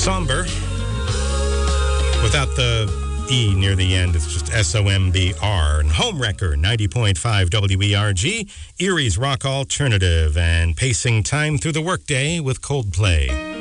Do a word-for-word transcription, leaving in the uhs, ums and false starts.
Somber. Without the E near the end, it's just S O M B R. And Homewrecker, ninety point five W E R G, Erie's Rock Alternative, and pacing time through the workday with Coldplay.